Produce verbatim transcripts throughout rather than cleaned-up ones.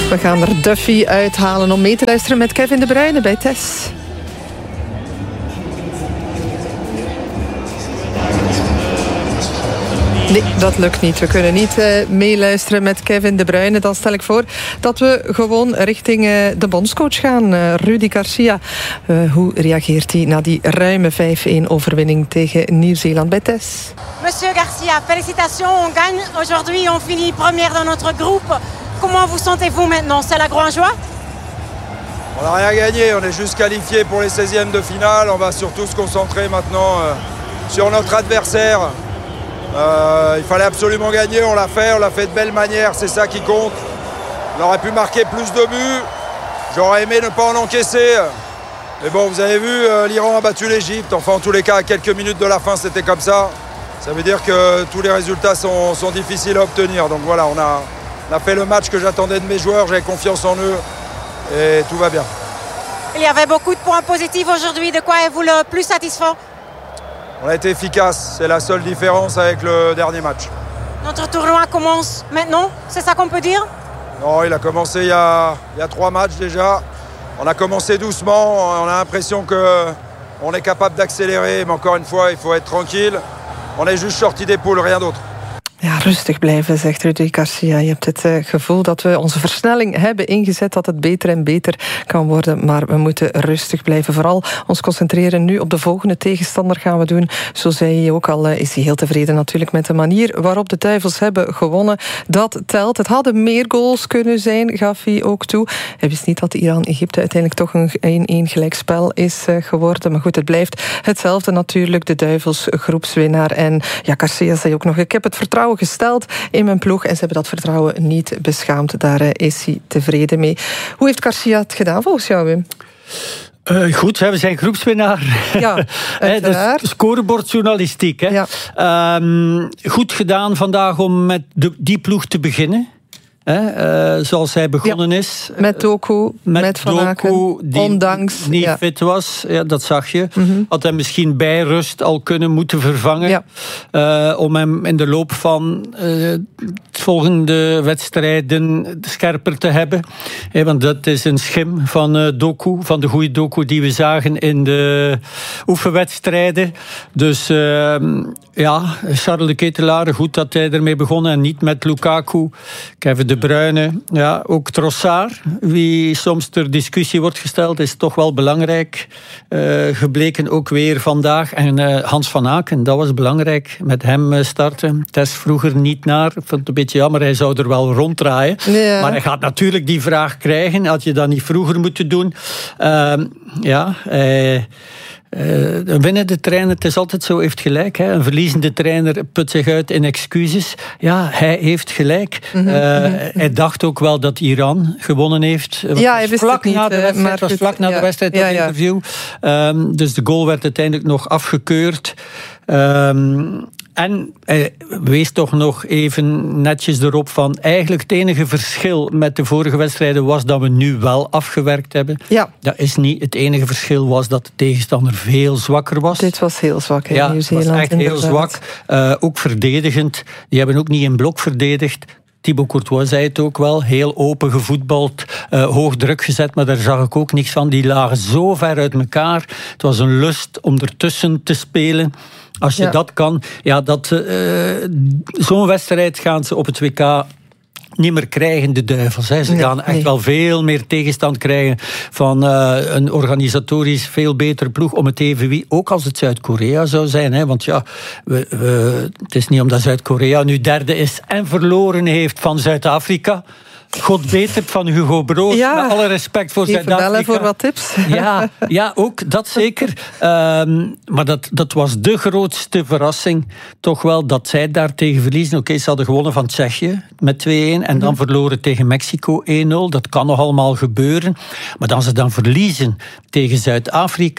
We gaan er Duffy uithalen om mee te luisteren met Kevin De Bruyne bij Tess. Nee, dat lukt niet. We kunnen niet uh, meeluisteren met Kevin De Bruyne. Dan stel ik voor dat we gewoon richting uh, de bondscoach gaan. Uh, Rudi Garcia. Uh, hoe reageert hij na die ruime vijf-een overwinning tegen Nieuw-Zeeland bij Tess? Monsieur Garcia, félicitations. On gagne aujourd'hui. On finit première dans notre groupe. Comment vous sentez-vous maintenant? C'est la grande joie? On n'a rien gagné. On est juste qualifié pour les seizièmes de finale. On va surtout se concentrer maintenant euh, sur notre adversaire. Euh, il fallait absolument gagner, on l'a fait, on l'a fait de belle manière, c'est ça qui compte. On aurait pu marquer plus de buts, j'aurais aimé ne pas en encaisser. Mais bon, vous avez vu, euh, l'Iran a battu l'Égypte, enfin en tous les cas, à quelques minutes de la fin, c'était comme ça. Ça veut dire que tous les résultats sont, sont difficiles à obtenir. Donc voilà, on a, on a fait le match que j'attendais de mes joueurs, j'avais confiance en eux et tout va bien. Il y avait beaucoup de points positifs aujourd'hui, de quoi êtes-vous le plus satisfait? On a été efficace, c'est la seule différence avec le dernier match. Notre tournoi commence maintenant, c'est ça qu'on peut dire? Non, il a commencé il y a, il y a trois matchs déjà. On a commencé doucement, on a l'impression qu'on est capable d'accélérer, mais encore une fois, il faut être tranquille. On est juste sorti des poules, rien d'autre. Ja, rustig blijven, zegt Rudi Garcia. Je hebt het uh, gevoel dat we onze versnelling hebben ingezet, dat het beter en beter kan worden, maar we moeten rustig blijven. Vooral ons concentreren nu op de volgende tegenstander gaan we doen. Zo zei hij ook al, uh, is hij heel tevreden natuurlijk met de manier waarop de Duivels hebben gewonnen. Dat telt. Het hadden meer goals kunnen zijn, gaf hij ook toe. Hij wist niet dat Iran-Egypte uiteindelijk toch een één-één gelijkspel is uh, geworden. Maar goed, het blijft hetzelfde natuurlijk. De Duivels groepswinnaar. En ja, Garcia zei ook nog, ik heb het vertrouwen gesteld in mijn ploeg en ze hebben dat vertrouwen niet beschaamd. Daar uh, is hij tevreden mee. Hoe heeft Garcia het gedaan volgens jou, Wim? Uh, goed, we zijn groepswinnaar. Ja, uiteraard. Dus scorebordjournalistiek. Hè. Ja. Um, goed gedaan vandaag om met de, die ploeg te beginnen. He, uh, zoals hij begonnen ja, is. Met Doku, met, met Van Aken, Doku, die ondanks, niet ja. fit was. Ja, dat zag je. Mm-hmm. Had hij misschien bij rust al kunnen moeten vervangen. Ja. Uh, om hem in de loop van uh, volgende wedstrijden scherper te hebben. He, want dat is een schim van uh, Doku. Van de goede Doku die we zagen in de oefenwedstrijden. Dus uh, ja, Charles de Ketelaere, goed dat hij ermee begonnen. En niet met Lukaku. Kevin De Bruyne, ja, ook Trossard, wie soms ter discussie wordt gesteld, is toch wel belangrijk. Uh, gebleken ook weer vandaag. En uh, Hans van Aken, dat was belangrijk, met hem uh, starten. Tess vroeger niet naar. Ik vond het een beetje jammer, hij zou er wel ronddraaien. Ja. Maar hij gaat natuurlijk die vraag krijgen. Had je dat niet vroeger moeten doen? Uh, ja, hij... Uh, een winnende trainer, het is altijd zo, heeft gelijk. Hè. Een verliezende trainer put zich uit in excuses. Ja, hij heeft gelijk. Mm-hmm. Uh, hij dacht ook wel dat Iran gewonnen heeft. Ja, hij wist vlak het niet. Na de wedstrijd, maar het was goed, vlak na ja. de wedstrijd, ja, dat ja. interview. Um, dus de goal werd uiteindelijk nog afgekeurd. Um, En hij wees toch nog even netjes erop van eigenlijk het enige verschil met de vorige wedstrijden was dat we nu wel afgewerkt hebben. Ja. Dat is niet. Het enige verschil was dat de tegenstander veel zwakker was. Dit was heel zwak in ja, Nieuw-Zeeland. Ja, het was echt heel inderdaad. zwak. Uh, ook verdedigend. Die hebben ook niet in blok verdedigd. Thibaut Courtois zei het ook wel, heel open gevoetbald, uh, hoog druk gezet, maar daar zag ik ook niks van. Die lagen zo ver uit elkaar. Het was een lust om ertussen te spelen. Als je ja. dat kan, ja, dat, uh, zo'n wedstrijd gaan ze op het W K niet meer krijgen, de Duivels. Hè. Ze nee, gaan echt nee. wel veel meer tegenstand krijgen van uh, een organisatorisch veel betere ploeg om het even wie, ook als het Zuid-Korea zou zijn. Hè. Want ja, we, we, het is niet omdat Zuid-Korea nu derde is en verloren heeft van Zuid-Afrika. God betert van Hugo Broos, ja, met alle respect voor Zuid-Afrika. Even bellen voor wat tips. Ja, ja ook, dat zeker. Um, maar dat, dat was de grootste verrassing. Toch wel dat zij daar tegen verliezen. Oké, okay, ze hadden gewonnen van Tsjechië met twee-één. En dan verloren tegen Mexico één nul. Dat kan nog allemaal gebeuren. Maar dan ze dan verliezen tegen Zuid-Afrika.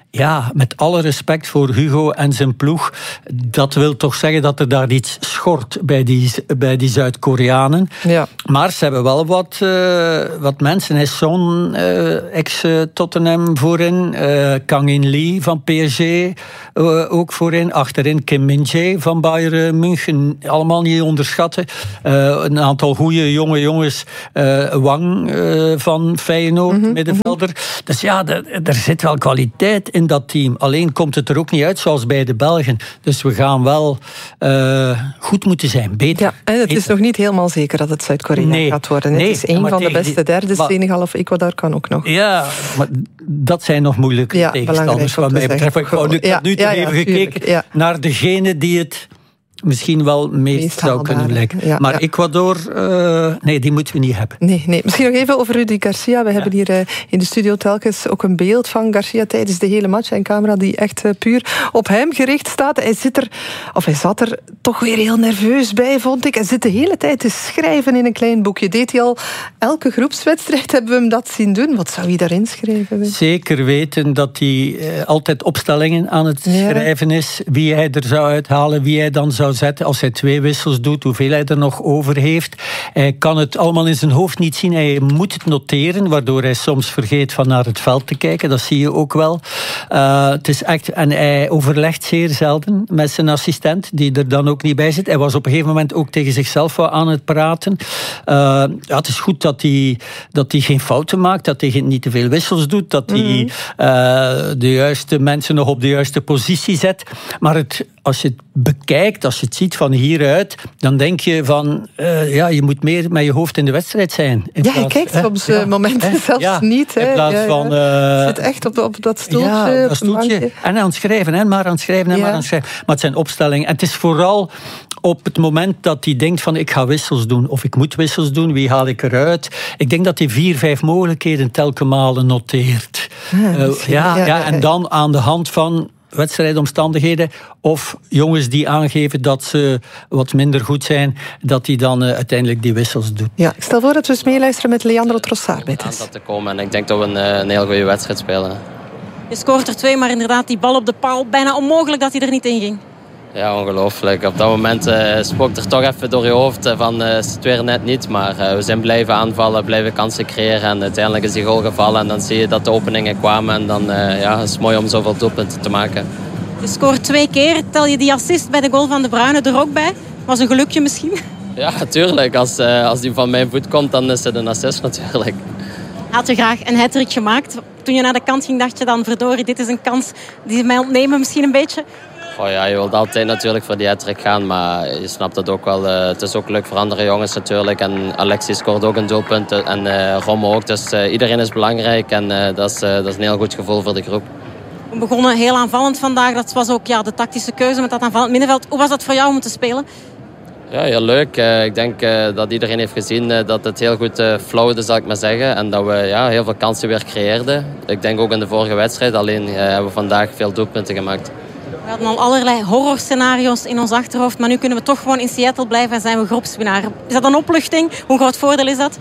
ja, met alle respect voor Hugo en zijn ploeg, dat wil toch zeggen dat er daar iets schort bij die, bij die Zuid-Koreanen. Ja. Maar ze hebben wel wat, uh, wat mensen. Hij is zo'n uh, ex-Tottenham voorin, uh, Kang In Lee van P S G uh, ook voorin, achterin Kim Min-jae van Bayern München, allemaal niet onderschatten. Uh, een aantal goede jonge jongens, uh, Wang uh, van Feyenoord, mm-hmm, middenvelder. Mm-hmm. Dus ja, er zit wel kwaliteit in dat team. Alleen komt het er ook niet uit zoals bij de Belgen. Dus we gaan wel uh, goed moeten zijn, beter. Ja, en het is nog niet helemaal zeker dat het Zuid-Korea nee, gaat worden. Nee, het is een van de beste derde. Senegal of Ecuador kan ook nog. Ja, maar dat zijn nog moeilijke ja, tegenstanders wat mij betreft. Ik heb nu, ja, nu ja, even ja, gekeken ja. naar degene die het misschien wel meest, meest zou kunnen lijken. Ja, maar ja. Ecuador, uh, nee, die moeten we niet hebben. Nee, nee. Misschien nog even over Rudy Garcia. We ja. hebben hier uh, in de studio telkens ook een beeld van Garcia tijdens de hele match. Een camera die echt uh, puur op hem gericht staat. Hij zit er, of hij zat er toch weer heel nerveus bij, vond ik. Hij zit de hele tijd te schrijven in een klein boekje. Deed hij al elke groepswedstrijd, hebben we hem dat zien doen? Wat zou hij daarin schrijven? Zeker weten dat hij uh, altijd opstellingen aan het ja. schrijven is. Wie hij er zou uithalen, wie hij dan zou zetten als hij twee wissels doet, hoeveel hij er nog over heeft. Hij kan het allemaal in zijn hoofd niet zien. Hij moet het noteren, waardoor hij soms vergeet van naar het veld te kijken. Dat zie je ook wel. Uh, het is echt, en hij overlegt zeer zelden met zijn assistent, die er dan ook niet bij zit. Hij was op een gegeven moment ook tegen zichzelf wel aan het praten. Uh, ja, het is goed dat hij, dat hij geen fouten maakt, dat hij niet te veel wissels doet, dat hij mm-hmm. uh, de juiste mensen nog op de juiste positie zet. Maar het, als je het bekijkt, als je het ziet van hieruit, dan denk je van, uh, ja, je moet meer met je hoofd in de wedstrijd zijn. In ja, plaats, je kijkt soms ja, momenten hè, zelfs ja, niet. Hè. In plaats ja, ja. van... Uh, zit echt op, op dat stoeltje. Ja, dat stoeltje. En aan het schrijven, en maar aan het schrijven, en ja. maar aan het schrijven. Maar het zijn opstellingen. En het is vooral op het moment dat hij denkt van, ik ga wissels doen, of ik moet wissels doen, wie haal ik eruit? Ik denk dat hij vier, vijf mogelijkheden telke malen noteert. Ja, uh, ja, ja, ja, en dan aan de hand van wedstrijdomstandigheden of jongens die aangeven dat ze wat minder goed zijn, dat die dan uh, uiteindelijk die wissels doen. Ja, ik stel voor dat we eens meeluisteren met Leandro Trossard. Bij aan dat te komen en ik denk dat we een, een heel goede wedstrijd spelen. Je scoort er twee, maar inderdaad die bal op de paal, bijna onmogelijk dat hij er niet in ging. Ja, ongelooflijk. Op dat moment uh, spookt er toch even door je hoofd uh, van uh, is het weer net niet. Maar uh, we zijn blijven aanvallen, blijven kansen creëren. En uiteindelijk is die goal gevallen. En dan zie je dat de openingen kwamen. En dan uh, ja, is het mooi om zoveel doelpunten te maken. Je scoort twee keer. Tel je die assist bij de goal van De Bruyne er ook bij? Was een gelukje misschien? Ja, natuurlijk. Als, uh, als die van mijn voet komt, dan is het een assist natuurlijk. Had je graag een hat-trick gemaakt? Toen je naar de kant ging, dacht je dan, verdorie, dit is een kans die ze mij ontnemen misschien een beetje? Oh ja, je wilt altijd natuurlijk voor die hat-trick gaan, maar je snapt dat ook wel. Uh, het is ook leuk voor andere jongens natuurlijk. En Alexis scoort ook een doelpunt en uh, Romme ook. Dus uh, iedereen is belangrijk en uh, dat, is, uh, dat is een heel goed gevoel voor de groep. We begonnen heel aanvallend vandaag. Dat was ook ja, de tactische keuze met dat aanvallend middenveld. Hoe was dat voor jou om te spelen? Ja, heel leuk. Uh, ik denk uh, dat iedereen heeft gezien uh, dat het heel goed uh, flowde, zal ik maar zeggen. En dat we ja, heel veel kansen weer creëerden. Ik denk ook in de vorige wedstrijd. Alleen uh, hebben we vandaag veel doelpunten gemaakt. We hadden al allerlei horrorscenario's in ons achterhoofd. Maar nu kunnen we toch gewoon in Seattle blijven en zijn we groepswinnaar. Is dat een opluchting? Hoe groot voordeel is dat?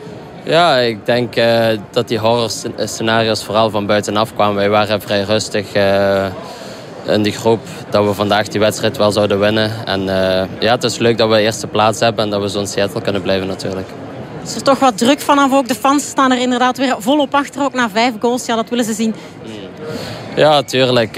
Ja, ik denk uh, dat die horrorscenario's vooral van buitenaf kwamen. Wij waren vrij rustig uh, in die groep. Dat we vandaag die wedstrijd wel zouden winnen. En uh, ja, het is leuk dat we de eerste plaats hebben. En dat we zo in Seattle kunnen blijven natuurlijk. Is er toch wat druk vanaf ook? De fans staan er inderdaad weer volop achter. Ook na vijf goals. Ja, dat willen ze zien. Hmm. Ja, tuurlijk. Uh,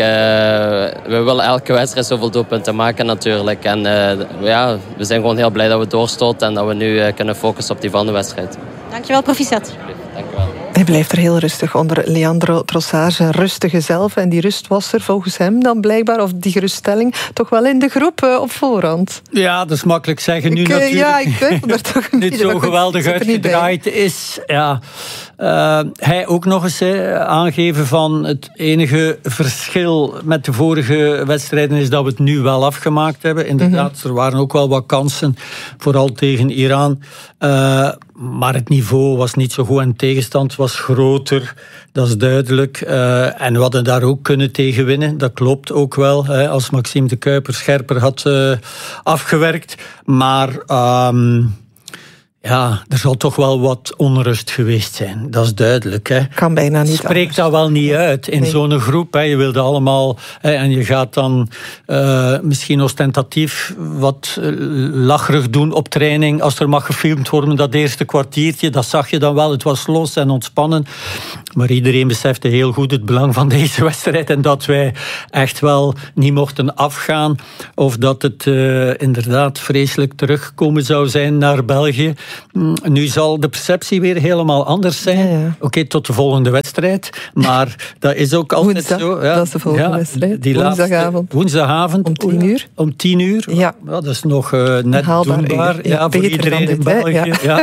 we willen elke wedstrijd zoveel doelpunten maken natuurlijk. En uh, ja, we zijn gewoon heel blij dat we doorstoten en dat we nu uh, kunnen focussen op die volgende wedstrijd. Dankjewel, proficiat. Dankjewel. Hij blijft er heel rustig onder. Leandro Trossard, zijn rustige zelf. En die rust was er volgens hem dan blijkbaar, of die geruststelling, toch wel in de groep uh, op voorhand. Ja, dat is makkelijk zeggen nu ik, natuurlijk. Ja, ik twijfel er toch niet. Niet zo goed, geweldig uitgedraaid is. Ja. Uh, hij ook nog eens he, aangeven van het enige verschil met de vorige wedstrijden is dat we het nu wel afgemaakt hebben. Inderdaad, mm-hmm. er waren ook wel wat kansen, vooral tegen Iran. Uh, maar het niveau was niet zo goed en tegenstand was groter. Dat is duidelijk. Uh, en we hadden daar ook kunnen tegen winnen. Dat klopt ook wel. Hè, als Maxime de Kuiper scherper had uh, afgewerkt. Maar... Um, Ja, er zal toch wel wat onrust geweest zijn. Dat is duidelijk. Hè. Kan bijna niet. Spreek dat wel niet uit in nee. zo'n groep. Hè. Je wilde allemaal... Hè, en je gaat dan uh, misschien ostentatief wat lacherig doen op training. Als er mag gefilmd worden, dat eerste kwartiertje, dat zag je dan wel. Het was los en ontspannen. Maar iedereen besefte heel goed het belang van deze wedstrijd. En dat wij echt wel niet mochten afgaan. Of dat het uh, inderdaad vreselijk terugkomen zou zijn naar België. Nu zal de perceptie weer helemaal anders zijn. Ja, ja. Oké, okay, tot de volgende wedstrijd. Maar dat is ook altijd Woensdag, zo. Ja. Dat is de volgende ja, wedstrijd. Die woensdagavond. Laatste, woensdagavond. Om tien uur. Om tien uur. Ja. Ja, dat is nog uh, net haalbaar doenbaar. Ja, ja, voor iedereen dit, in België. Ja. Ja.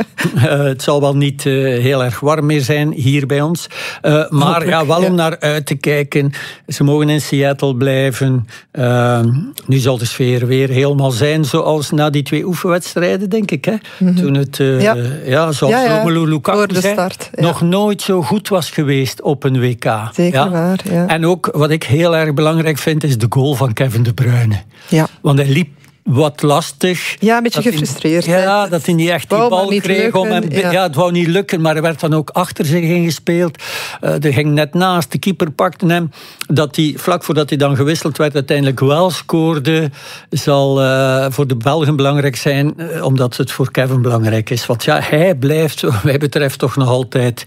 uh, het zal wel niet uh, heel erg warm meer zijn hier bij ons. Uh, maar ja, wel ja. om naar uit te kijken. Ze mogen in Seattle blijven. Uh, nu zal de sfeer weer helemaal zijn zoals na die twee oefenwedstrijden, denk ik. Hè? Mm-hmm. Toen het, uh, ja. ja, zoals ja, ja. Romelu Lukaku zei, start, ja. nog nooit zo goed was geweest op een W K. Zeker ja? waar, ja. En ook, wat ik heel erg belangrijk vind, is de goal van Kevin De Bruyne. Ja. Want hij liep wat lastig. Ja, een beetje gefrustreerd. Hij, ja, dat hij niet echt die bal kreeg. Lukken, om hem, ja. ja, het wou niet lukken, maar er werd dan ook achter zich ingespeeld. Uh, er ging net naast, de keeper pakte hem. Dat hij, vlak voordat hij dan gewisseld werd, uiteindelijk wel scoorde. Zal uh, voor de Belgen belangrijk zijn, uh, omdat het voor Kevin belangrijk is. Want ja, hij blijft, wat mij betreft, toch nog altijd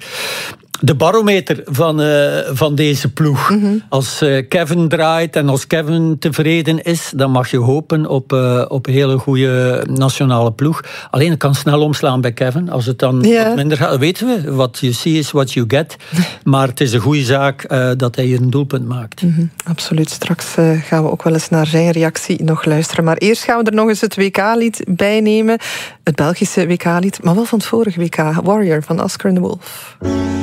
de barometer van, uh, van deze ploeg. Mm-hmm. Als uh, Kevin draait en als Kevin tevreden is, dan mag je hopen op, uh, op een hele goede nationale ploeg. Alleen het kan snel omslaan bij Kevin. Als het dan yeah. wat minder gaat, weten we. What you see is what you get. Maar het is een goede zaak uh, dat hij hier een doelpunt maakt. Mm-hmm. Absoluut. Straks uh, gaan we ook wel eens naar zijn reactie nog luisteren. Maar eerst gaan we er nog eens het W K-lied bij nemen. Het Belgische W K-lied, maar wel van het vorige W K. Warrior van Oscar and the Wolf.